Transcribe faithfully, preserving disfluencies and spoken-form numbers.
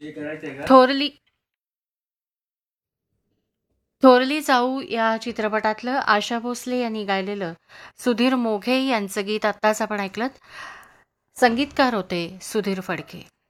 थोरली थोरली जाऊ या चित्रपटातलं आशा भोसले यांनी गायलेलं सुधीर मोघे यांचं गीत आत्ताच आपण ऐकलं. संगीतकार होते सुधीर फडके.